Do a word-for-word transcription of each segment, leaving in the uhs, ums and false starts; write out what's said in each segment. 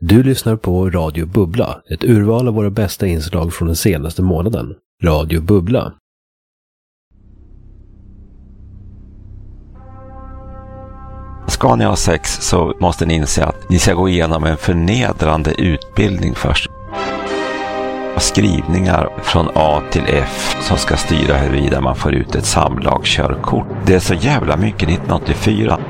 Du lyssnar på Radio Bubbla, ett urval av våra bästa inslag från den senaste månaden. Radio Bubbla. Ska ni ha sex så måste ni inse att ni ska gå igenom en förnedrande utbildning först. Skrivningar från A till F som ska styra huruvida man får ut ett samlagskörkort. Det är så jävla mycket nittonhundraåttiofyra.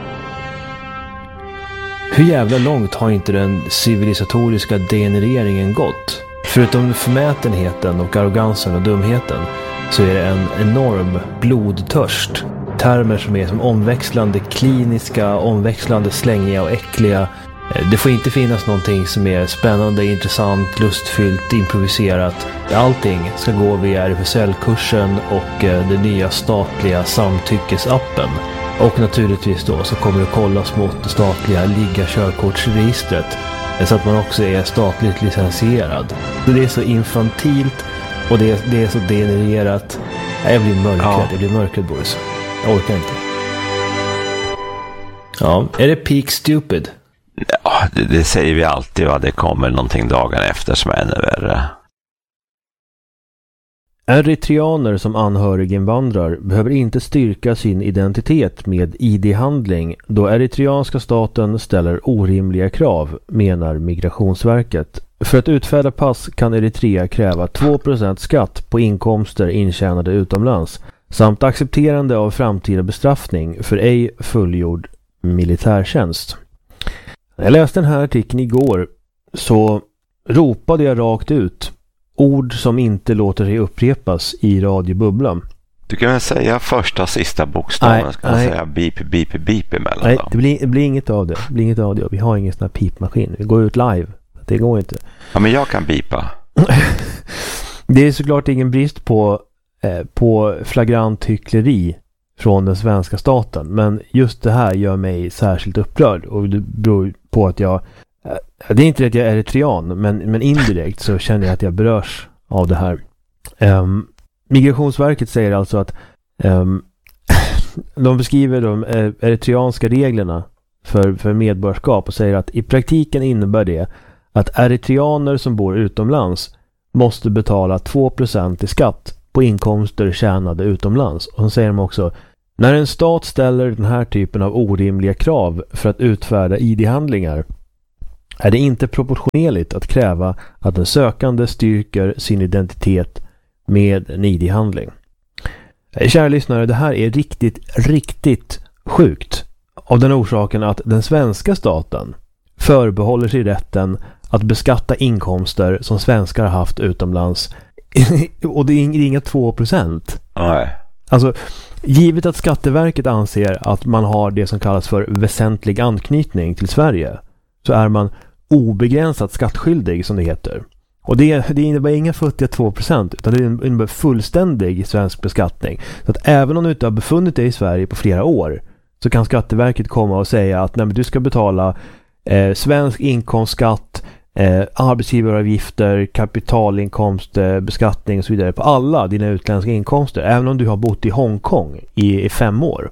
Hur jävla långt har inte den civilisatoriska degenereringen gått? Förutom förmätenheten och arrogansen och dumheten så är det en enorm blodtörst. Termer som är som omväxlande kliniska, omväxlande slängiga och äckliga. Det får inte finnas någonting som är spännande, intressant, lustfyllt, improviserat. Allting ska gå via R F S L-kursen och den nya statliga samtyckesappen. Och naturligtvis då så kommer det kollas mot det statliga ligga-körkortsregistret så att man också är statligt licensierad. Så det är så infantilt och det är, det är så degenererat. Jag blir mörkrädd, ja. jag blir mörkrädd Boris. Jag orkar inte. Ja, är det peak stupid? Ja, det, det säger vi alltid, va? Det kommer någonting dagen efter som är ännu värre. Eritreaner som anhöriginvandrar behöver inte styrka sin identitet med I D-handling då eritreanska staten ställer orimliga krav, menar Migrationsverket. För att utfärda pass kan Eritrea kräva två procent skatt på inkomster intjänade utomlands samt accepterande av framtida bestraffning för ej fullgjord militärtjänst. När jag läste den här artikeln igår så ropade jag rakt ut ord som inte låter sig upprepas i Radio Bubbla. Du kan väl säga första och sista bokstaven, nej, ska man nej. säga beep, beep, beep emellan. Nej, då. det blir, det blir inget av det. Det blir inget av det. Vi har ingen sån här pipmaskin. Vi går ut live. Det går inte. Ja, men jag kan bipa. Det är såklart ingen brist på, eh, på flagrant hyckleri från den svenska staten. Men just det här gör mig särskilt upprörd. Och det beror på att jag... Det är inte det att jag är eritrean, men, men indirekt så känner jag att jag berörs av det här. Um, Migrationsverket säger alltså att um, de beskriver de eritreanska reglerna för, för medborgarskap och säger att i praktiken innebär det att eritreaner som bor utomlands måste betala två procent i skatt på inkomster tjänade utomlands. Och så säger de också, när en stat ställer den här typen av orimliga krav för att utfärda I D-handlingar är det inte proportionerligt att kräva att den sökande styrker sin identitet med en I D-handling. Kära lyssnare, det här är riktigt, riktigt sjukt av den orsaken att den svenska staten förbehåller sig rätten att beskatta inkomster som svenskar har haft utomlands och det är inga två procent. Nej. Alltså, givet att Skatteverket anser att man har det som kallas för väsentlig anknytning till Sverige så är man obegränsat skattskyldig som det heter. Och det, det innebär inga futtiga två procent utan det innebär fullständig svensk beskattning. Så att även om du inte har befunnit dig i Sverige på flera år så kan Skatteverket komma och säga att nej, men du ska betala eh, svensk inkomstskatt, eh, arbetsgivaravgifter, kapitalinkomst, eh, beskattning och så vidare på alla dina utländska inkomster. Även om du har bott i Hongkong i, i fem år.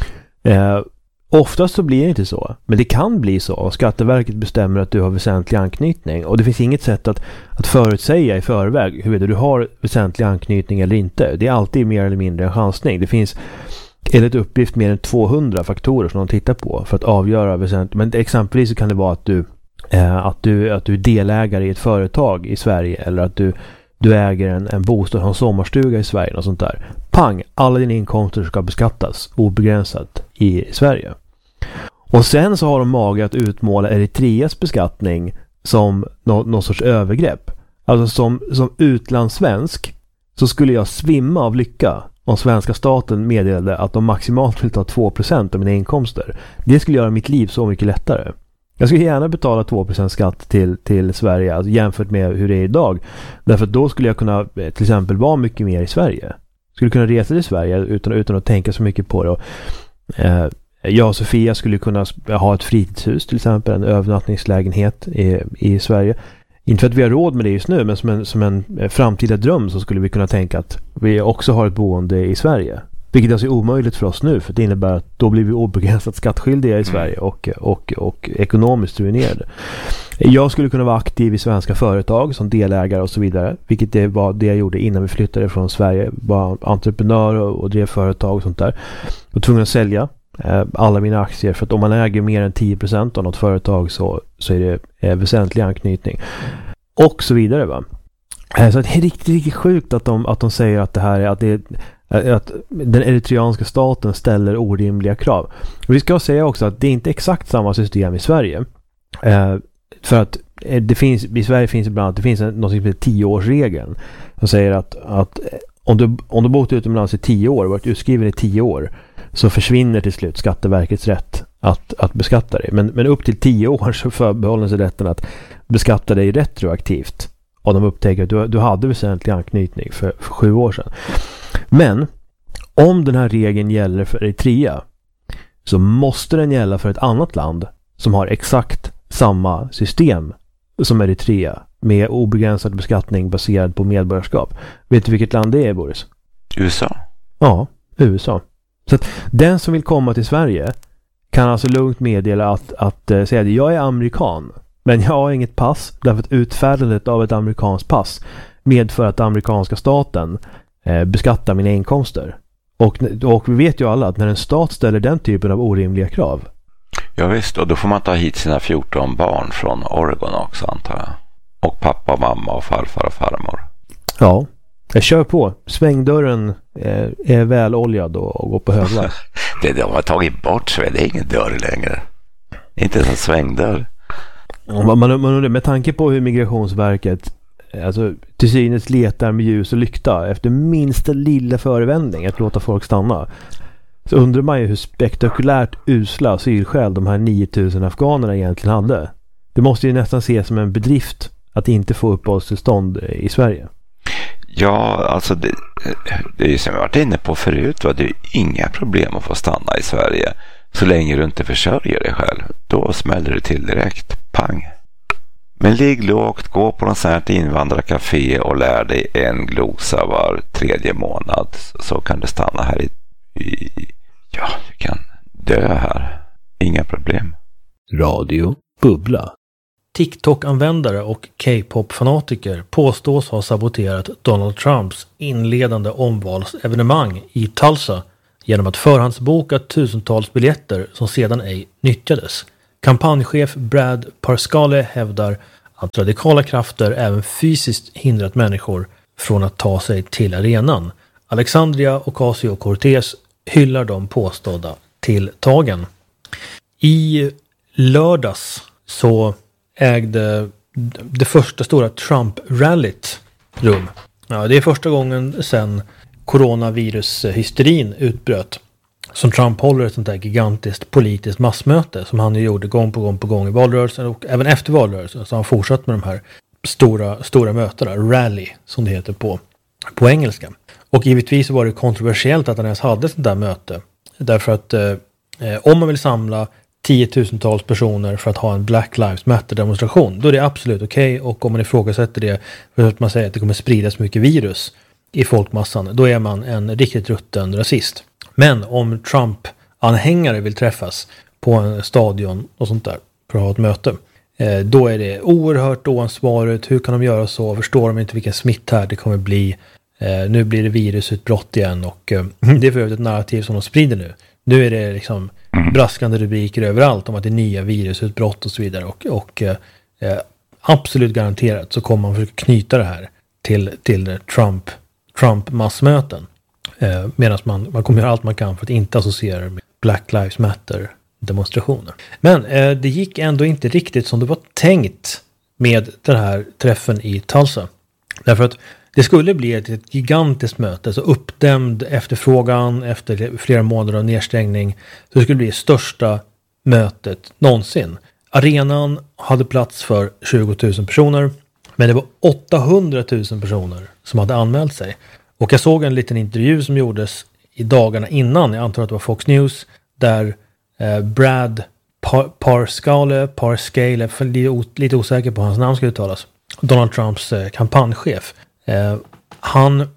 Eh, Oftast så blir det inte så, men det kan bli så och Skatteverket bestämmer att du har väsentlig anknytning och det finns inget sätt att, att förutsäga i förväg huruvida du har väsentlig anknytning eller inte. Det är alltid mer eller mindre en chansning. Det finns enligt uppgift mer än tvåhundra faktorer som de tittar på för att avgöra väsentligt. Men exempelvis så kan det vara att du, eh, att du, att du är delägare i ett företag i Sverige eller att du, du äger en, en bostad, en sommarstuga i Sverige och sånt där. Pang! Alla dina inkomster ska beskattas obegränsat i Sverige. Och sen så har de mage att utmåla Eritreas beskattning som nå, någon sorts övergrepp. Alltså som, som utlandssvensk så skulle jag svimma av lycka om svenska staten meddelade att de maximalt vill ta två procent av mina inkomster. Det skulle göra mitt liv så mycket lättare. Jag skulle gärna betala två procent skatt till, till Sverige alltså jämfört med hur det är idag. Därför att då skulle jag kunna till exempel vara mycket mer i Sverige. Skulle kunna resa till Sverige utan, utan att tänka så mycket på det. Och, eh, jag och Sofia skulle kunna ha ett fritidshus till exempel, en övernattningslägenhet i, i Sverige. Inte för att vi har råd med det just nu, men som en, som en framtida dröm så skulle vi kunna tänka att vi också har ett boende i Sverige. Vilket alltså är omöjligt för oss nu, för det innebär att då blir vi obegränsat skattskyldiga i Sverige och, och, och ekonomiskt ruinerade. Jag skulle kunna vara aktiv i svenska företag som delägare och så vidare, vilket det var det jag gjorde innan vi flyttade från Sverige. Var entreprenör och, och drev företag och sånt där. Jag var tvungen att sälja eh, alla mina aktier, för att om man äger mer än tio procent av något företag så, så är det eh, väsentlig anknytning. Och så vidare, va. Eh, så det är riktigt, riktigt sjukt att de, att de säger att det här är att det är att den eritreanska staten ställer orimliga krav. Och vi ska säga också att det är inte exakt samma system i Sverige. Eh, för att det finns, i Sverige finns det bland annat, det finns en, något som heter tioårsregeln som säger att, att om du, om du bott utomlands i tio år, varit utskriven i tio år, så försvinner till slut Skatteverkets rätt att, att beskatta dig. Men, men upp till tio år så förbehåller sig rätten att beskatta dig retroaktivt. Och de upptäcker att du, du hade väsentlig anknytning för, för sju år sedan. Men om den här regeln gäller för Eritrea, så måste den gälla för ett annat land som har exakt samma system som Eritrea, med obegränsad beskattning baserad på medborgarskap. Vet du vilket land det är, Boris? U S A. Ja, U S A. Så att den som vill komma till Sverige kan alltså lugnt meddela att, att äh, säga att jag är amerikan, men jag har inget pass, därför att utfärdandet av ett amerikanskt pass medför att amerikanska staten eh, beskattar mina inkomster. Och, och vi vet ju alla att när en stat ställer den typen av orimliga krav. Ja visst, och då får man ta hit sina fjorton barn från Oregon också, antar jag. Och pappa, mamma och farfar och farmor. Ja, jag kör på. Svängdörren är, är väl oljad och, och går på högvarv. Det de har tagit bort, så är det ingen dörr längre. Inte en svängdörr. Man, man, man, med tanke på hur Migrationsverket alltså, till synes letar med ljus och lykta efter minsta lilla förevändning att låta folk stanna, så undrar man ju hur spektakulärt usla asylskäl de här nio tusen afghanerna egentligen hade. Det måste ju nästan ses som en bedrift att inte få uppehållstillstånd i Sverige. Ja, alltså det, det är ju som jag varit inne på förut, va? Det är ju inga problem att få stanna i Sverige så länge du inte försörjer dig själv. Då smäller det till direkt. Pang. Men ligg lågt, gå på någon sån här invandrarcafé och lär dig en glosa var tredje månad, så kan du stanna här i, i ja, du kan dö här. Inga problem. Radio Bubbla. TikTok-användare och K-pop-fanatiker påstås ha saboterat Donald Trumps inledande omvalsevenemang i Tulsa genom att förhandsboka tusentals biljetter som sedan ej nyttjades. Kampanjchef Brad Parscale hävdar att radikala krafter även fysiskt hindrat människor från att ta sig till arenan. Alexandria Ocasio-Cortez hyllar de påstådda tilltagen. I lördags så ägde det första stora Trump-rallyt rum. Ja, det är första gången sedan coronavirushysterin utbröt som Trump håller ett sånt där gigantiskt politiskt massmöte som han gjorde gång på gång på gång i valrörelsen och även efter valrörelsen, så han fortsatt med de här stora, stora mötena, rally som det heter på, på engelska. Och givetvis var det kontroversiellt att han ens hade ett sånt där möte, därför att eh, om man vill samla tiotusentals personer för att ha en Black Lives Matter-demonstration, då är det absolut okej, okay. Och om man ifrågasätter det för att man säger att det kommer spridas mycket virus i folkmassan, då är man en riktigt rutten rasist. Men om Trump-anhängare vill träffas på en stadion och sånt där för att ha ett möte, eh, då är det oerhört oansvarigt. Hur kan de göra så? Förstår de inte vilken smitt här det kommer bli? Eh, nu blir det virusutbrott igen, och eh, det är för övrigt ett narrativ som de sprider nu. Nu är det liksom braskande rubriker överallt om att det är nya virusutbrott och så vidare, och, och eh, absolut garanterat så kommer man försöka knyta det här till, till Trump, Trump-massmöten. Eh, medan man, man kommer göra allt man kan för att inte associera med Black Lives Matter-demonstrationer. Men eh, det gick ändå inte riktigt som det var tänkt med den här träffen i Tulsa. Därför att det skulle bli ett, ett gigantiskt möte, så uppdämd efterfrågan efter flera månader av nedstängning, så det skulle bli det största mötet någonsin. Arenan hade plats för tjugo tusen personer, men det var åttahundra tusen personer som hade anmält sig. Och jag såg en liten intervju som gjordes i dagarna innan, jag antar att det var Fox News, där eh, Brad Par- Parscale, Parscale, lite osäker på hans namn ska uttalas, Donald Trumps eh, kampanjchef. Eh, han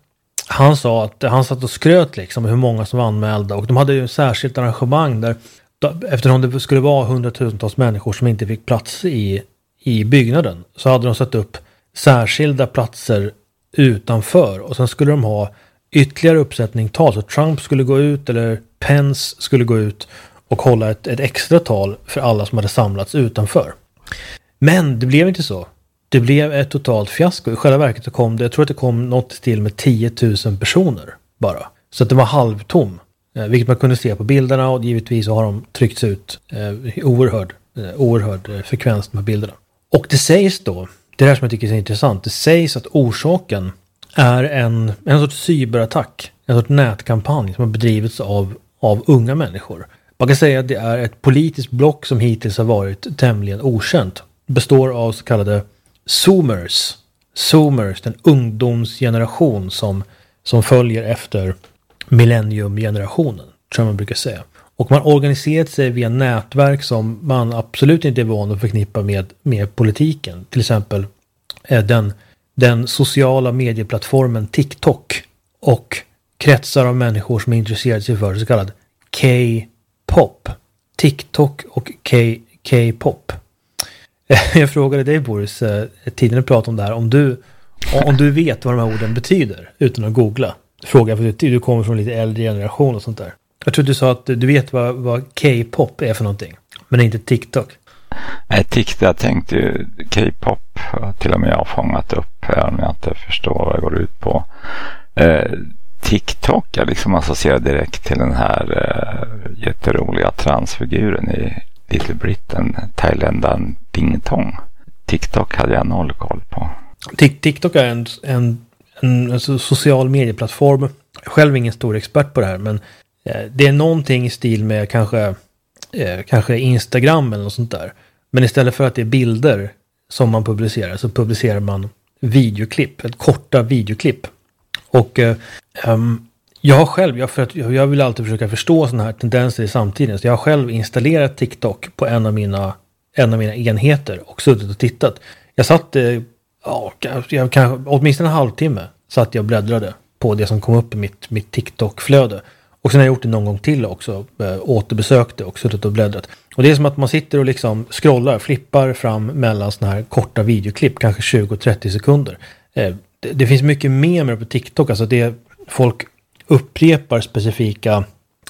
han sa att han satt och skröt liksom hur många som var anmälda, och de hade ju ett särskilt arrangemang där, eftersom det skulle vara hundratusentals människor som inte fick plats i, i byggnaden, så hade de satt upp särskilda platser utanför, och sen skulle de ha ytterligare uppsättning tal, så Trump skulle gå ut eller Pence skulle gå ut och hålla ett, ett extra tal för alla som hade samlats utanför. Men det blev inte så. Det blev ett totalt fiasko. I själva verket så kom det, jag tror att det kom något till med tio tusen personer bara. Så att det var halvtom. Eh, vilket man kunde se på bilderna, och givetvis så har de tryckts ut eh, oerhörd, eh, oerhörd eh, frekvens med bilderna. Och det sägs då, det är det här som jag tycker är så intressant, det sägs att orsaken är en, en sorts cyberattack, en sorts nätkampanj som har bedrivits av, av unga människor. Man kan säga att det är ett politiskt block som hittills har varit tämligen okänt. Det består av så kallade Zoomers. Zoomers, den ungdomsgeneration som, som följer efter millenniumgenerationen, tror man brukar säga. Och man har organiserat sig via nätverk som man absolut inte är van att förknippa med, med politiken. Till exempel eh, den, den sociala medieplattformen TikTok och kretsar av människor som är intresserade sig för så kallad K-pop. TikTok och K- K-pop. Jag frågade dig, Boris, tiden att prata om det här, om du, om du vet vad de här orden betyder utan att googla. Fråga, för du kommer från lite äldre generation och sånt där. Jag tror du sa att du vet vad, vad K-pop är för någonting, men inte TikTok. Nej, TikTok, jag tänkte ju K-pop, till och med jag har fångat upp, även om jag inte förstår vad det går ut på. Eh, TikTok, jag liksom associerar direkt till den här eh, jätteroliga transfiguren i Little Britain, thailändaren Ding Tong. TikTok hade jag noll koll på. TikTok är en, en, en social medieplattform. Själv ingen stor expert på det här, men eh, det är någonting i stil med kanske, eh, kanske Instagram eller något sånt där. Men istället för att det är bilder som man publicerar, så publicerar man videoklipp, ett korta videoklipp. Och eh, um, jag har själv, jag, för att, jag vill alltid försöka förstå sådana här tendenser i samtiden, så jag har själv installerat TikTok på en av mina, en av mina enheter och suttit och tittat. Jag satt, eh, ja, jag, kanske, åtminstone en halvtimme satt jag och bläddrade på det som kom upp i mitt, mitt TikTok-flöde. Och sen har jag gjort det någon gång till också, äh, återbesökte och suttit och bläddrat. Och det är som att man sitter och liksom scrollar, flippar fram mellan såna här korta videoklipp, kanske tjugo till trettio sekunder. Eh, det, det finns mycket mer med på TikTok, alltså det folk upprepar specifika,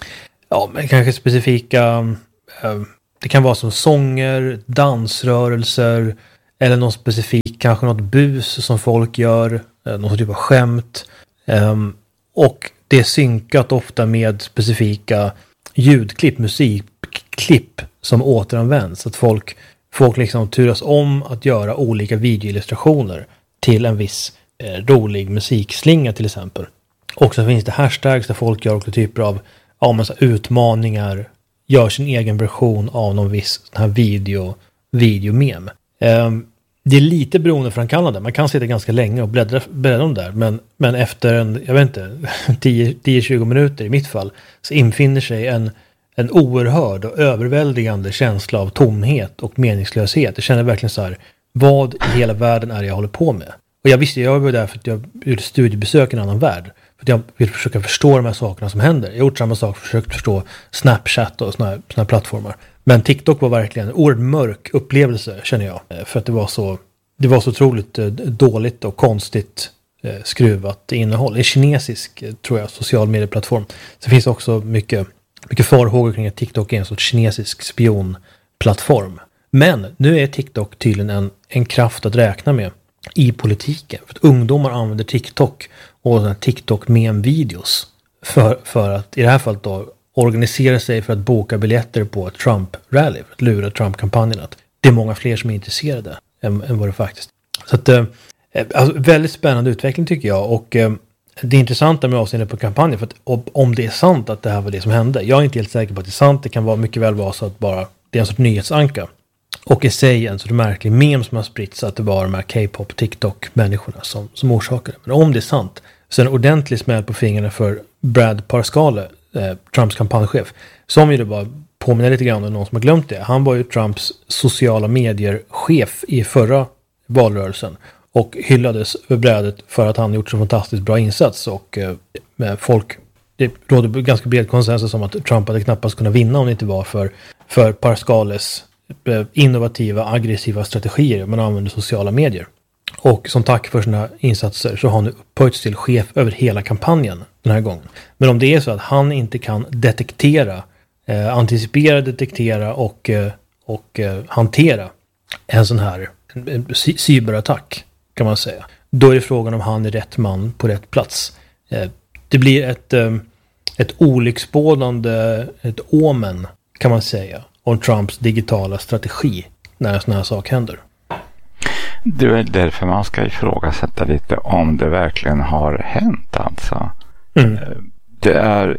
ja, men kanske specifika, eh, det kan vara som sånger, dansrörelser, eller någon specifik, kanske något bus som folk gör, eh, någon typ av skämt. Eh, och det är synkat ofta med specifika ljudklipp, musikklipp som återanvänds. Att folk, folk liksom turas om att göra olika videoillustrationer till en viss eh, rolig musikslinga till exempel. Och så finns det hashtags där folk gör olika typer av ja, men så utmaningar, gör sin egen version av någon viss sån här video, videomem. Eh, Det är lite beroendeframkallande. Man kan sitta ganska länge och bläddra, bläddra om där. Men, men efter en, jag vet inte, tio till tjugo minuter i mitt fall, så infinner sig en, en oerhörd och överväldigande känsla av tomhet och meningslöshet. Jag känner verkligen så här, vad i hela världen är det jag håller på med? Och jag visste, jag var där för att jag gjorde studiebesök i en annan värld. För att jag vill försöka förstå de här sakerna som händer. Jag har gjort samma sak, försökt förstå Snapchat och såna här, såna här plattformar. Men TikTok var verkligen en oerhört mörk upplevelse, känner jag. För att det var så, det var så otroligt dåligt och konstigt eh, skruvat innehåll. Det är kinesisk, tror jag, social medieplattform. Så finns också mycket, mycket farhågor kring att TikTok är en sorts kinesisk spionplattform. Men nu är TikTok tydligen en, en kraft att räkna med i politiken. För att ungdomar använder TikTok och TikTok-mem-videos för, för att i det här fallet då organisera sig för att boka biljetter på ett Trump-rally, för att lura Trump-kampanjen. Att det är många fler som är intresserade än, än vad det faktiskt. Så att, eh, alltså, väldigt spännande utveckling tycker jag. Och eh, det är intressanta med avseende på kampanjen, för att om det är sant att det här var det som hände. Jag är inte helt säker på att det är sant. Det kan vara mycket väl vara så att bara det är en sorts nyhetsanka. Och i sig en sorts märklig mem som har spritts att det var de här K-pop, TikTok-människorna som, som orsakade det. Men om det är sant, så är en ordentlig smäll på fingrarna för Brad Parscale, eh, Trumps kampanjchef, som ju det bara påminner lite grann om någon som har glömt det. Han var ju Trumps sociala medier-chef i förra valrörelsen. och hyllades över brädet för att han gjort så fantastiskt bra insats. Och eh, med folk, det råder ganska bred konsensus om att Trump hade knappast kunnat vinna om det inte var för, för Pascales eh, innovativa, aggressiva strategier. Man använder sociala medier. Och som tack för sina insatser så har han nu upphöjts till chef över hela kampanjen den här gången. Men om det är så att han inte kan detektera, eh, anticipera, detektera och, eh, och eh, hantera en sån här en, en cyberattack kan man säga. Då är det frågan om han är rätt man på rätt plats. Eh, det blir ett, eh, ett olycksbådande, ett omen kan man säga om Trumps digitala strategi när en sån här sak händer. Det är därför man ska ifrågasätta lite om det verkligen har hänt alltså. Mm. Det är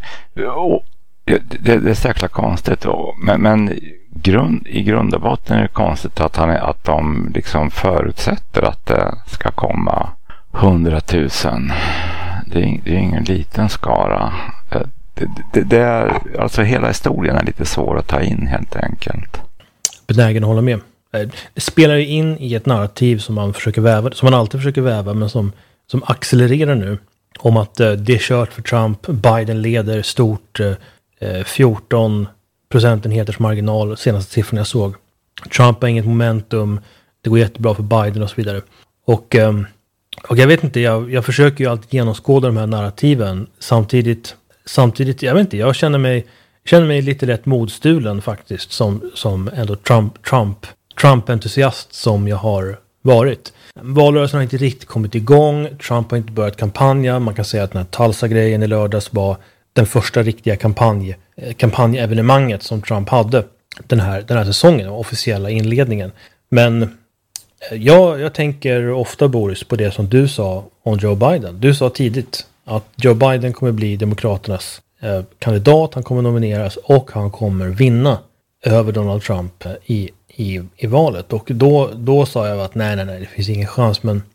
det, det, det är så jäkla konstigt men, men grund, i grund och botten är det konstigt att, han är, att de liksom förutsätter att det ska komma hundratusen. Det är, det är ingen liten skara. Det, det, det är, alltså hela historien är lite svår att ta in helt enkelt. Benägen att hålla med. Det spelar ju in i ett narrativ som man försöker väva, som man alltid försöker väva, men som, som accelererar nu. Om att uh, det är kört för Trump, Biden leder stort, uh, fjorton procentenheters marginal, senaste siffran jag såg. Trump har inget momentum, det går jättebra för Biden och så vidare. Och, um, och jag vet inte, jag, jag försöker ju alltid genomskåda de här narrativen. Samtidigt, samtidigt jag vet inte, jag känner mig, känner mig lite lätt modstulen faktiskt, som, som ändå Trump, Trump Trump-entusiast som jag har varit. Valrörelsen har inte riktigt kommit igång. Trump har inte börjat kampanja. Man kan säga att den här Tulsa-grejen i lördags var den första riktiga kampanj, kampanjevenemanget som Trump hade den här, den här säsongen, officiella inledningen. Men jag, jag tänker ofta, Boris, på det som du sa om Joe Biden. Du sa tidigt att Joe Biden kommer bli demokraternas eh, kandidat. Han kommer nomineras och han kommer vinna över Donald Trump i I, i valet. Och då, då sa jag att nej, nej, nej, det finns ingen chans. Men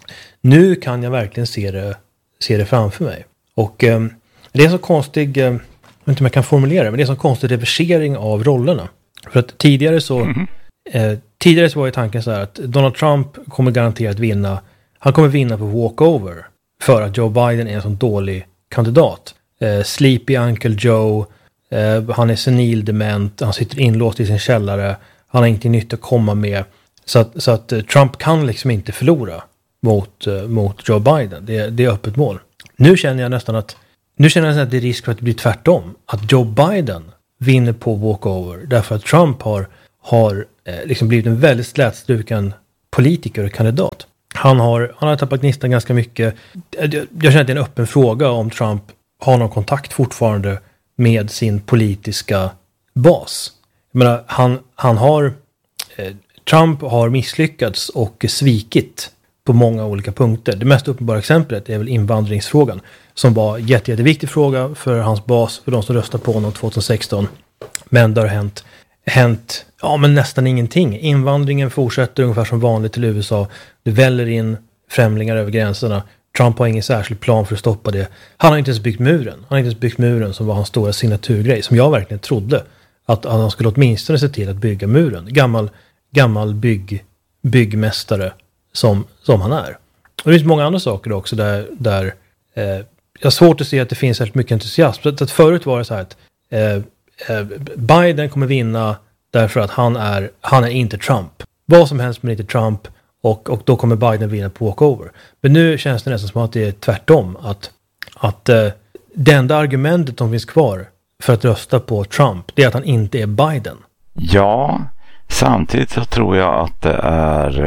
nu kan jag verkligen se det, se det framför mig. Och eh, det är så konstig, eh, jag vet inte om jag kan formulera det, men det är så konstig reversering av rollerna. För att tidigare så, mm-hmm. eh, tidigare så var ju tanken så här att Donald Trump kommer garanterat vinna. Han kommer vinna på walkover för att Joe Biden är en sån dålig kandidat. Eh, Sleepy Uncle Joe, eh, han är senil dement, han sitter inlåst i sin källare. Han har ingenting nytt att komma med. Så att, så att uh, Trump kan liksom inte förlora mot, uh, mot Joe Biden. Det, det är öppet mål. Nu känner jag nästan att nu känner jag nästan att det är risk för att det blir tvärtom. Att Joe Biden vinner på walkover. Därför att Trump har, har eh, liksom blivit en väldigt slätstruken politiker och kandidat. Han har, han har tappat gnistan ganska mycket. Jag, jag känner att det är en öppen fråga om Trump har någon kontakt fortfarande med sin politiska bas. Jag menar, han, han har eh, Trump har misslyckats och svikit på många olika punkter. Det mest uppenbara exemplet är väl invandringsfrågan som var en jätte, jätteviktig fråga för hans bas, för de som röstade på honom tjugohundrasexton. Men det har hänt, hänt ja, men nästan ingenting. Invandringen fortsätter ungefär som vanligt till U S A. Det väller in främlingar över gränserna. Trump har ingen särskild plan för att stoppa det. Han har inte ens byggt muren. Han har inte ens byggt muren som var hans stora signaturgrej, som jag verkligen trodde att han skulle åtminstone se till att bygga muren. Gammal, gammal bygg, byggmästare som, som han är. Och det finns många andra saker också där, där eh, jag har svårt att se att det finns särskilt mycket entusiasm. Så att förut var det så här att eh, eh, Biden kommer vinna därför att han är, han är inte Trump. Vad som helst men inte Trump, och, och då kommer Biden vinna på walkover. Men nu känns det nästan som att det är tvärtom. Att, att eh, det enda argumentet som finns kvar för att rösta på Trump, det är att han inte är Biden. Ja, samtidigt så tror jag att det är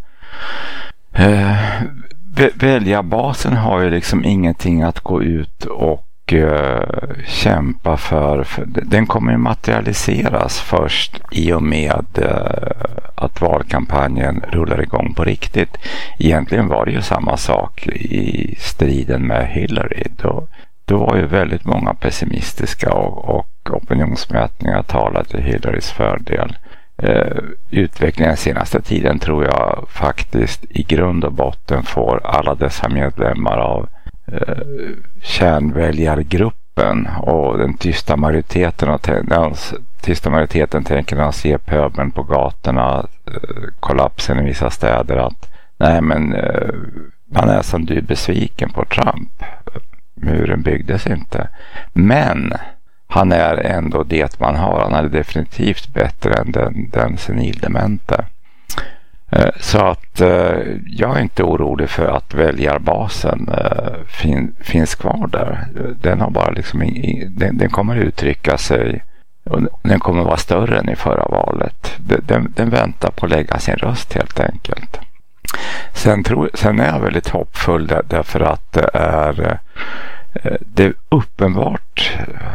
eh, väljarbasen har ju liksom ingenting att gå ut och eh, kämpa för, för. Den kommer ju materialiseras först i och med eh, att valkampanjen rullar igång på riktigt. Egentligen var det ju samma sak i striden med Hillary. Då Då var ju väldigt många pessimistiska och, och opinionsmätningar talade till Hillarys fördel. Eh, utvecklingen senaste tiden tror jag faktiskt i grund och botten får alla dessa medlemmar av eh, kärnväljargruppen och den tysta majoriteten och den tysta majoriteten tänker när man ser pöbeln på gatorna, eh, kollapsen i vissa städer, att Nej, men eh, man är som du besviken på Trump. Muren byggdes inte. Men han är ändå det man har. Han är definitivt bättre än den, den senildemente. Eh, så att eh, jag är inte orolig för att väljarbasen eh, fin, finns kvar där. Den har bara liksom in, den, den kommer uttrycka sig, och den kommer vara större än i förra valet. Den, den väntar på att lägga sin röst helt enkelt. Sen, tror, sen är jag väldigt hoppfull där, därför att det är, det är uppenbart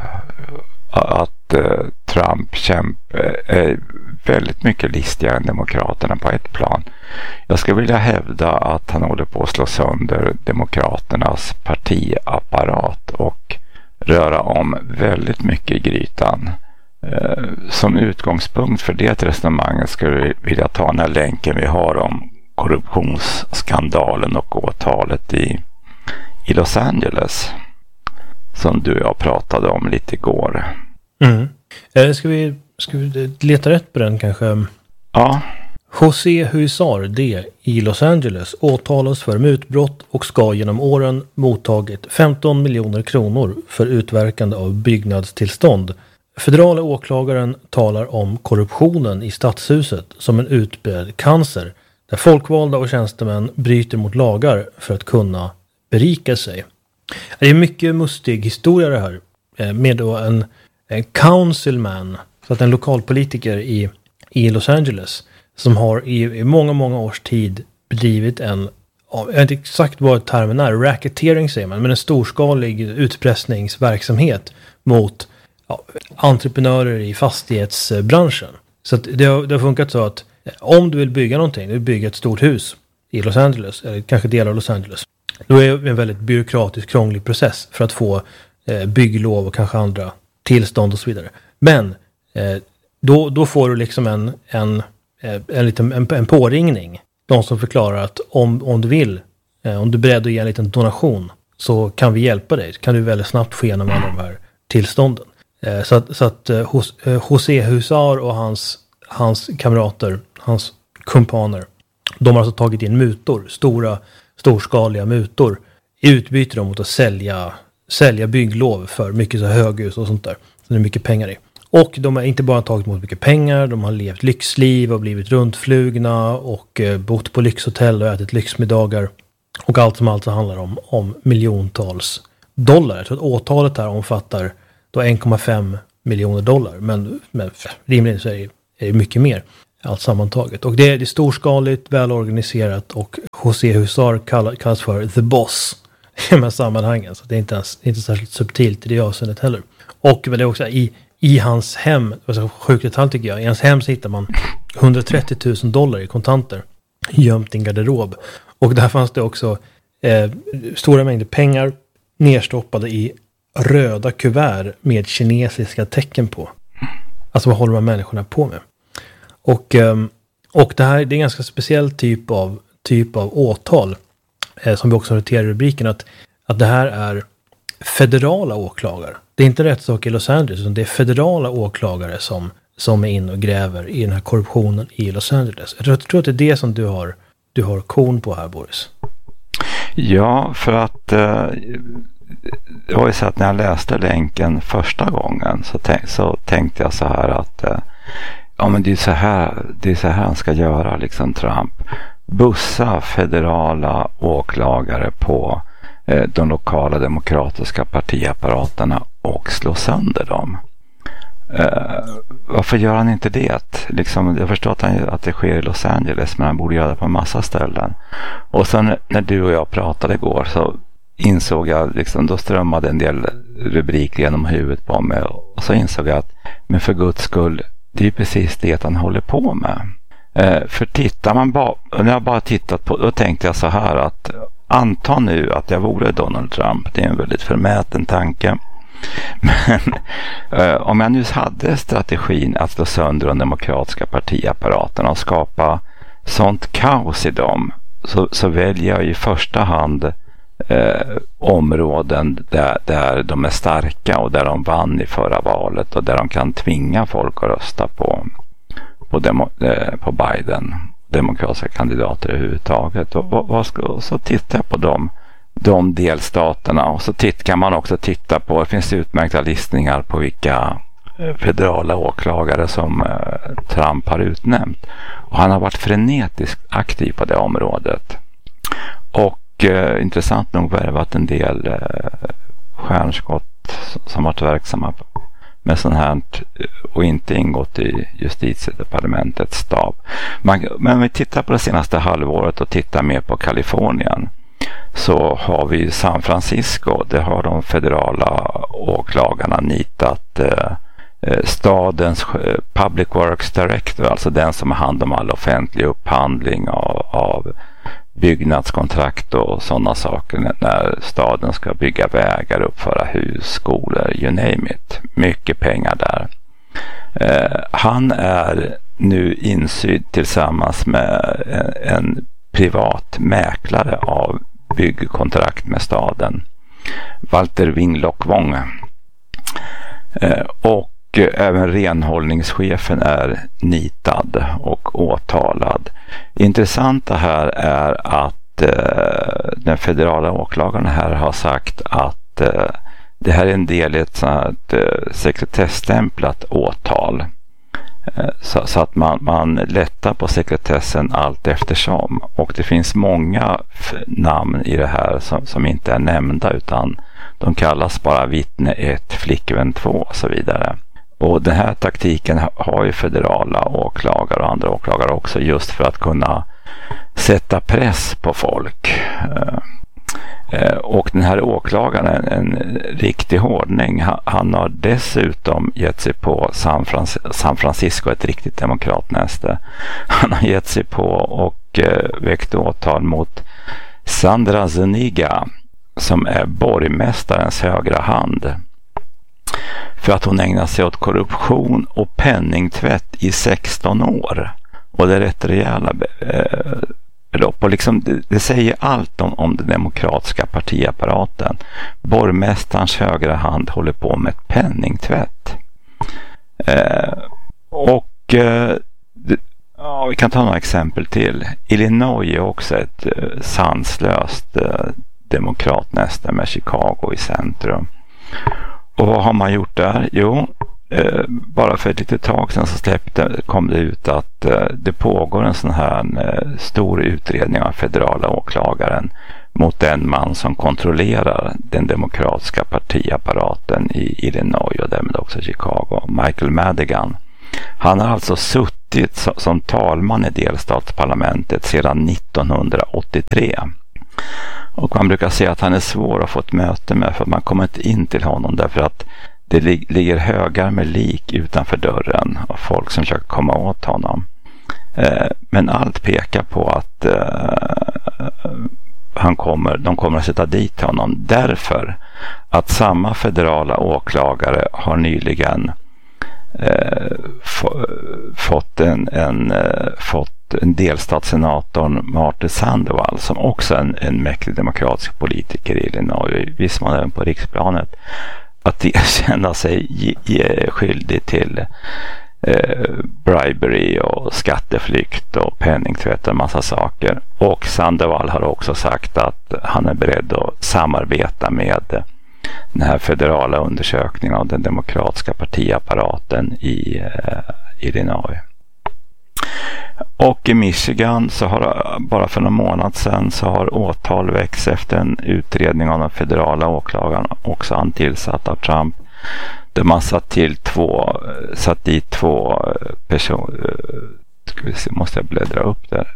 att Trump kämpar, är väldigt mycket listigare än Demokraterna på ett plan. Jag skulle vilja hävda att han håller på att slå sönder Demokraternas partiapparat och röra om väldigt mycket i grytan. Som utgångspunkt för det resonemanget skulle jag vilja ta den här länken vi har om korruptionsskandalen och åtalet i, i Los Angeles som du och jag pratade om lite igår. Mm. Eh, ska, vi, ska vi leta rätt på den kanske? Ja. José Huizar D i Los Angeles åtalas för mutbrott och ska genom åren mottagit femton miljoner kronor för utverkande av byggnadstillstånd. Federala åklagaren talar om korruptionen i stadshuset som en utbredd cancer där folkvalda och tjänstemän bryter mot lagar för att kunna berika sig. Det är mycket mustig historia det här med då en, en councilman, så att en lokalpolitiker i, i Los Angeles som har i, i många, många års tid bedrivit en, jag vet inte exakt vad termen är, racketeering säger man, men en storskalig utpressningsverksamhet mot ja, entreprenörer i fastighetsbranschen. Så att det, har, det har funkat så att om du vill bygga någonting, du vill bygga ett stort hus i Los Angeles, eller kanske delar av Los Angeles, då är det en väldigt byråkratisk, krånglig process för att få eh, bygglov och kanske andra tillstånd och så vidare. Men eh, då, då får du liksom en, en, en, liten, en, en påringning. De som förklarar att om, om du vill, eh, om du är beredd att ge en liten donation, så kan vi hjälpa dig. Kan du väldigt snabbt få igenom alla de här tillstånden. Eh, så att, så att eh, Hos, eh, José Huizar och hans, hans kamrater, hans kumpaner, de har alltså tagit in mutor, stora, storskaliga mutor, i utbyte mot att sälja, sälja bygglov för mycket så höghus och sånt där. Så det är mycket pengar i. Och de har inte bara tagit emot mycket pengar, de har levt lyxliv och blivit runtflugna och eh, bott på lyxhotell och ätit lyxmiddagar. Och allt som allt så handlar om, om miljontals dollar. Jag tror att åtalet här omfattar då en komma fem miljoner dollar. Men, men rimligen så är det, är det mycket mer. Allt sammantaget. Och det är, det är storskaligt, välorganiserat, och José Huizar kallas, kallas för The Boss i de här sammanhangen. Så det är inte, ens, inte särskilt subtilt i det avseendet heller. Och väl också i, i hans hem, alltså sjukt detalj tycker jag, i hans hem så hittar man hundratrettio tusen dollar i kontanter gömt i en garderob. Och där fanns det också eh, stora mängder pengar nerstoppade i röda kuvert med kinesiska tecken på. Alltså vad håller de här människorna på med? Och, och det här det är en ganska speciell typ av, typ av åtal eh, som vi också noterar i rubriken, att, att det här är federala åklagare. Det är inte rättssak i Los Angeles, utan det är federala åklagare som, som är in och gräver i den här korruptionen i Los Angeles. Jag tror, jag tror att det är det som du har, du har kon på här, Boris. Ja, för att eh, det var ju så att när jag läste länken första gången så, tänk, så tänkte jag så här att eh, ja, men det är så här, det är så här han ska göra, liksom Trump. Bussa federala åklagare på eh, de lokala demokratiska partiapparaterna och slå sönder dem. Eh, varför gör han inte det? Liksom, jag förstår att, han, att det sker i Los Angeles, men han borde göra det på en massa ställen. Och sen när du och jag pratade igår så insåg jag, liksom, då strömmade en del rubriker genom huvudet på mig, och så insåg jag att, men för Guds skull, det är precis det han håller på med. Eh, för tittar man bara, när jag bara tittat på, då tänkte jag så här att anta nu att jag vore Donald Trump. Det är en väldigt förmäten tanke. Men eh, om jag nu hade strategin att slå sönder de demokratiska partiapparaterna och skapa sånt kaos i dem, så, så väljer jag i första hand eh, områden där, där de är starka och där de vann i förra valet och där de kan tvinga folk att rösta på, på, demo, eh, på Biden. demokratiska kandidater överhuvudtaget. Och, vad, vad ska, så tittar jag på dem, de delstaterna, och så titt, kan man också titta på, det finns utmärkta listningar på vilka federala åklagare som eh, Trump har utnämnt. Och han har varit frenetiskt aktiv på det området. Och eh, intressant nog värvat en del eh, stjärnskott som varit verksamma med sånt här och inte ingått i justitiedepartementets stab. Man, men om vi tittar på det senaste halvåret och tittar mer på Kalifornien, så har vi San Francisco. Det har de federala åklagarna nitat eh, stadens Public Works Director, alltså den som har hand om all offentlig upphandling av, av byggnadskontrakt och sådana saker när staden ska bygga vägar, uppföra hus, skolor, you name it. Mycket pengar där. Eh, han är nu insydd tillsammans med en, en privat mäklare av byggkontrakt med staden, Walter Winlock Wong. Eh, och även renhållningschefen är nitad och åtalad. Intressanta här är att eh, den federala åklagaren här har sagt att eh, det här är en del i ett sådant eh, sekretesstämplat åtal. Eh, så, så att man, man lättar på sekretessen allt eftersom. Och det finns många f- namn i det här som, som inte är nämnda, utan de kallas bara vittne ett, flickvän två och så vidare. Och den här taktiken har ju federala åklagare och andra åklagare också, just för att kunna sätta press på folk. Och den här åklagaren är en riktig hårdning. Han har dessutom gett sig på San, Franc- San Francisco, ett riktigt demokratnäste. Han har gett sig på och väckt åtal mot Sandra Zuniga, som är borgmästarens högra hand, för att hon ägnar sig åt korruption och penningtvätt i sexton år. Och det är rätt rejäla eh, belopp. Och liksom, det, det säger allt om, om den demokratiska partiapparaten. Borgmästarens högra hand håller på med ett penningtvätt. Eh, och eh, det, ja, vi kan ta några exempel till. Illinois är också ett eh, sanslöst eh, demokratnäste med Chicago i centrum. Och vad har man gjort där? Jo, eh, bara för ett litet tag sedan så släppte, kom det ut att eh, det pågår en sån här eh, stor utredning av federala åklagaren mot en man som kontrollerar den demokratiska partiapparaten i Illinois och därmed också Chicago, Michael Madigan. Han har alltså suttit so- som talman i delstatsparlamentet sedan nittonhundraåttiotre. Och man brukar säga att han är svår att få ett möte med, för att man kommer inte in till honom därför att det lig- ligger högar med lik utanför dörren och folk som försöker komma åt honom. Eh, men allt pekar på att eh, han kommer, de kommer att sätta dit honom därför att samma federala åklagare har nyligen eh, f- fått en, en eh, fått en delstatssenatorn Marty Sandoval, som också är en, en mäktig demokratisk politiker i Illinois, visst man även på riksplanet, att erkänna sig ge, ge skyldig till eh, bribery och skatteflykt och penningtvätt och en massa saker. Och Sandoval har också sagt att han är beredd att samarbeta med den här federala undersökningen av den demokratiska partiapparaten i eh, Illinois. Och i Michigan så har bara för någon månad sedan så har åtal väckts efter en utredning av den federala åklagaren, också han tillsatt av Trump, där man satt till två satt dit två personer, ska vi se, måste jag bläddra upp där,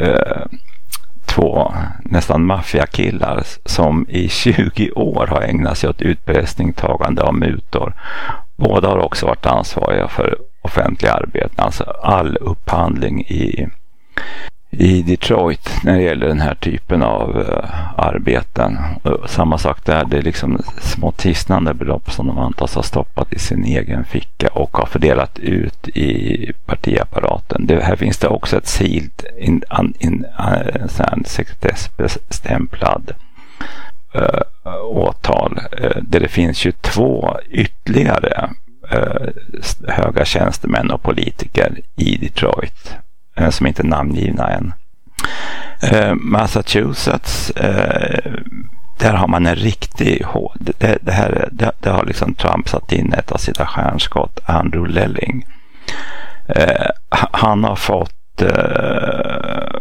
två nästan maffiakillar som i tjugo år har ägnat sig åt utpressning, tagande av mutor. Båda har också varit ansvariga för offentliga arbeten, alltså all upphandling i, i Detroit när det gäller den här typen av uh, arbeten. Och samma sak där, det är liksom små tisnande belopp som de antas ha stoppat i sin egen ficka och har fördelat ut i partiapparaten. Det, här finns det också ett sealed, in, in, in, uh, sekretessstämplad uh, åtal uh, där det finns tjugotvå ytterligare höga tjänstemän och politiker i Detroit eh, som inte är namngivna än. Eh, Massachusetts, eh, där har man en riktig... Det, det, här, det, det har liksom Trump satt in ett av sina stjärnskott, Andrew Lelling. Eh, han har fått eh,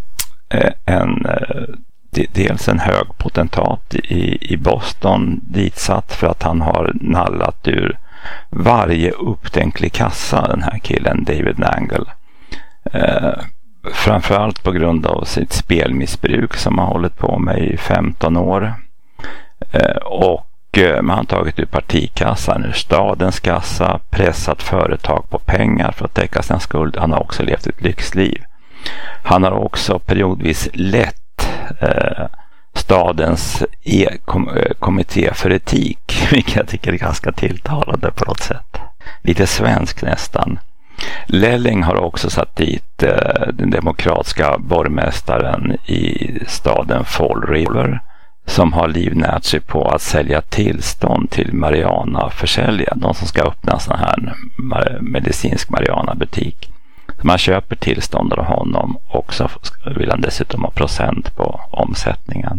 en... dels en hög potentat i, i Boston ditsatt för att han har nallat ur varje upptänklig kassa, den här killen David Nangle. Eh, framförallt på grund av sitt spelmissbruk som har hållit på med i femton år. Eh, och eh, man har tagit ur partikassan, ur stadens kassa, pressat företag på pengar för att täcka sin skuld. Han har också levt ett lyxliv. Han har också periodvis lett Eh, stadens e-kommitté för etik, vilket jag tycker är ganska tilltalande på något sätt. Lite svensk nästan. Lelling har också satt dit eh, den demokratiska borgmästaren i staden Fall River som har livnärt sig på att sälja tillstånd till marijuana-försäljare. De som ska öppna en sån här medicinsk marijuana-butik. Man köper tillstånd av honom och så vill han dessutom ha procent på omsättningen.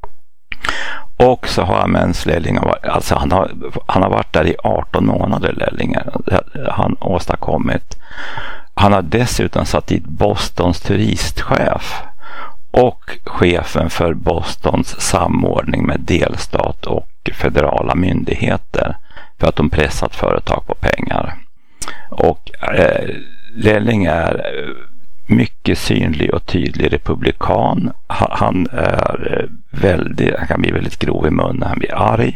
Och så har Mens Lelling, alltså han har, han har varit där i arton månader, Lelling. Han åstadkommit. Han har dessutom satt dit Bostons turistchef och chefen för Bostons samordning med delstat och federala myndigheter för att de pressat företag på pengar. Och eh, Lelling är mycket synlig och tydlig republikan. Han är väldigt, han kan bli väldigt grov i munnen, han blir arg.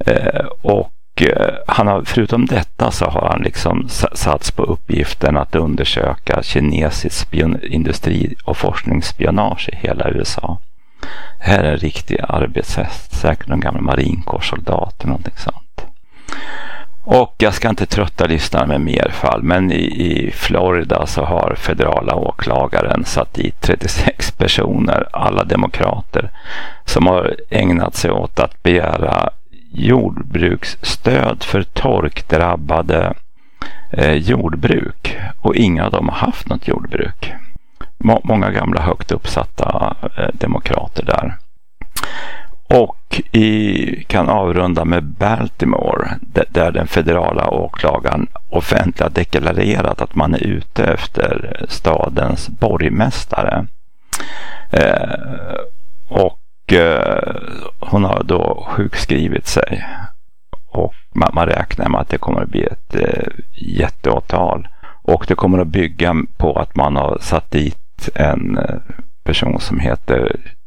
Och han har, förutom detta så har han liksom satts på uppgiften att undersöka kinesisk spion- industri- och forskningsspionage i hela U S A. Det här är en riktig arbetshäst, säkert en gammal marinkårssoldat eller någonting sånt. Och jag ska inte trötta lyssnare med mer fall, men i, i Florida så har federala åklagaren satt dit trettiosex personer, alla demokrater, som har ägnat sig åt att begära jordbruksstöd för torkdrabbade eh, jordbruk. Och inga av dem har haft något jordbruk. Må, många gamla högt uppsatta eh, demokrater där. Och i, kan avrunda med Baltimore, där den federala åklagaren offentligt har deklarerat att man är ute efter stadens borgmästare. Eh, och eh, hon har då sjukskrivit sig. Och man, man räknar med att det kommer att bli ett eh, jätteåtal. Och det kommer att bygga på att man har satt dit en eh, person som heter